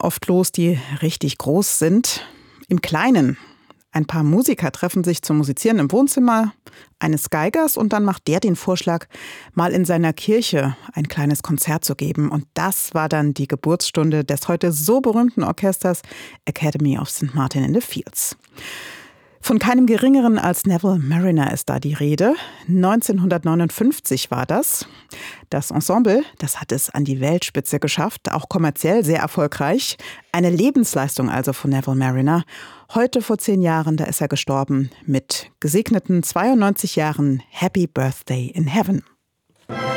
oft los, die richtig groß sind. Im Kleinen. Ein paar Musiker treffen sich zum Musizieren im Wohnzimmer eines Geigers und dann macht der den Vorschlag, mal in seiner Kirche ein kleines Konzert zu geben. Und das war dann die Geburtsstunde des heute so berühmten Orchesters Academy of St. Martin in the Fields. Von keinem Geringeren als Neville Marriner ist da die Rede. 1959 war das. Das Ensemble, das hat es an die Weltspitze geschafft, auch kommerziell sehr erfolgreich. Eine Lebensleistung also von Neville Marriner. Heute vor 10 Jahren, da ist er gestorben mit gesegneten 92 Jahren. Happy Birthday in Heaven.